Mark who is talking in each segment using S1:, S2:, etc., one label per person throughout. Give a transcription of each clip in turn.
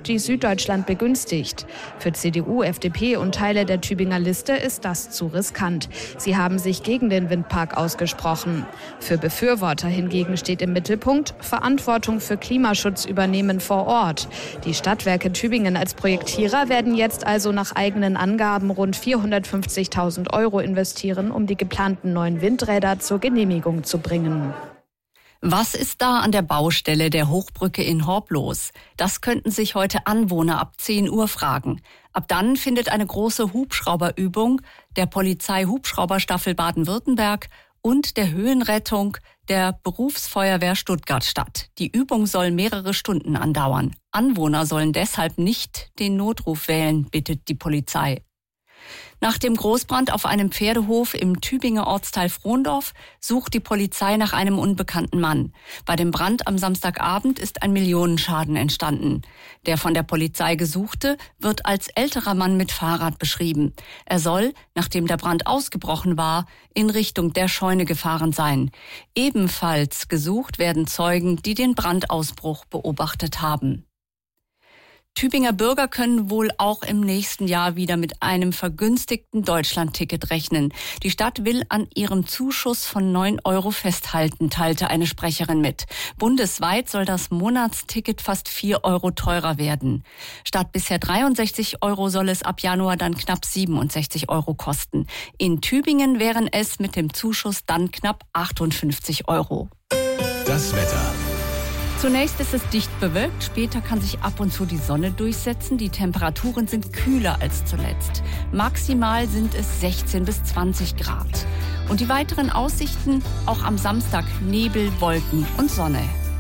S1: die Süddeutschland begünstigt. Für CDU, FDP und Teile der Tübinger Liste ist das zu riskant. Sie haben sich gegen den Windpark ausgesprochen. Für Befürworter hingegen steht im Mittelpunkt: Verantwortung für Klimaschutz übernehmen vor Ort. Die Stadtwerke Tübingen als Projektierer werden jetzt also nach eigenen Angaben rund 450.000 € investieren, um die geplanten neuen Windräder zur Genehmigung zu bringen.
S2: Was ist da an der Baustelle der Hochbrücke in Horb los? Das könnten sich heute Anwohner ab 10 Uhr fragen. Ab dann findet eine große Hubschrauberübung der Polizei-Hubschrauberstaffel Baden-Württemberg und der Höhenrettung der Berufsfeuerwehr Stuttgart statt. Die Übung soll mehrere Stunden andauern. Anwohner sollen deshalb nicht den Notruf wählen, bittet die Polizei. Nach dem Großbrand auf einem Pferdehof im Tübinger Ortsteil Frohndorf sucht die Polizei nach einem unbekannten Mann. Bei dem Brand am Samstagabend ist ein Millionenschaden entstanden. Der von der Polizei Gesuchte wird als älterer Mann mit Fahrrad beschrieben. Er soll, nachdem der Brand ausgebrochen war, in Richtung der Scheune gefahren sein. Ebenfalls gesucht werden Zeugen, die den Brandausbruch beobachtet haben. Tübinger Bürger können wohl auch im nächsten Jahr wieder mit einem vergünstigten Deutschlandticket rechnen. Die Stadt will an ihrem Zuschuss von 9 € festhalten, teilte eine Sprecherin mit. Bundesweit soll das Monatsticket fast 4 € teurer werden. Statt bisher 63 € soll es ab Januar dann knapp 67 € kosten. In Tübingen wären es mit dem Zuschuss dann knapp 58 €.
S3: Das Wetter.
S2: Zunächst ist es dicht bewölkt, später kann sich ab und zu die Sonne durchsetzen. Die Temperaturen sind kühler als zuletzt. Maximal sind es 16 bis 20 Grad. Und die weiteren Aussichten auch am Samstag: Nebel, Wolken und Sonne.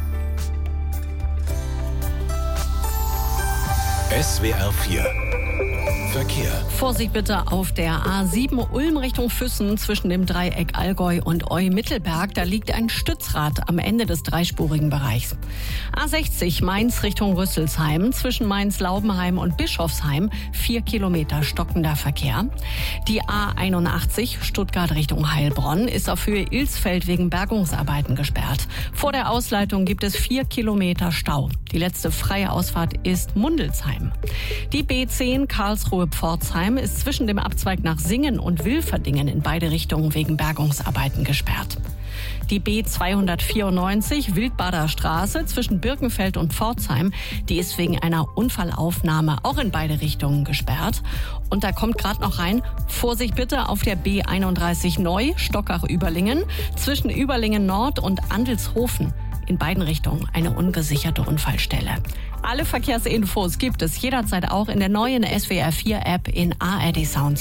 S3: SWR 4 Verkehr.
S4: Vorsicht bitte auf der A7 Ulm Richtung Füssen zwischen dem Dreieck Allgäu und Eu-Mittelberg. Da liegt ein Stützrad am Ende des dreispurigen Bereichs. A60 Mainz Richtung Rüsselsheim zwischen Mainz-Laubenheim und Bischofsheim 4 Kilometer stockender Verkehr. Die A81 Stuttgart Richtung Heilbronn ist auf Höhe Ilsfeld wegen Bergungsarbeiten gesperrt. Vor der Ausleitung gibt es 4 Kilometer Stau. Die letzte freie Ausfahrt ist Mundelsheim. Die B10 Karlsruhe-Pforzheim ist zwischen dem Abzweig nach Singen und Wilferdingen in beide Richtungen wegen Bergungsarbeiten gesperrt. Die B294 Wildbader Straße zwischen Birkenfeld und Pforzheim, die ist wegen einer Unfallaufnahme auch in beide Richtungen gesperrt. Und da kommt gerade noch rein: Vorsicht bitte auf der B31 Neu Stockach-Überlingen zwischen Überlingen Nord und Andelshofen. In beiden Richtungen eine ungesicherte Unfallstelle. Alle Verkehrsinfos gibt es jederzeit auch in der neuen SWR 4 App in ARD Sounds.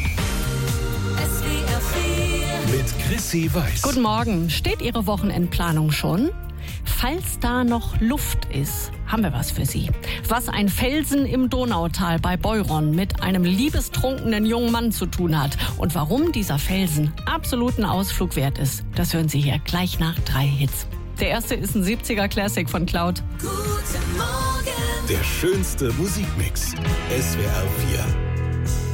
S3: SWR 4 mit Chrissy Weiß.
S4: Guten Morgen. Steht Ihre Wochenendplanung schon? Falls da noch Luft ist, haben wir was für Sie. Was ein Felsen im Donautal bei Beuron mit einem liebestrunkenen jungen Mann zu tun hat und warum dieser Felsen absoluten Ausflug wert ist, das hören Sie hier gleich nach 3 Hits. Der erste ist ein 70er Classic von Cloud.
S3: Guten Morgen. Der schönste Musikmix. SWR 4.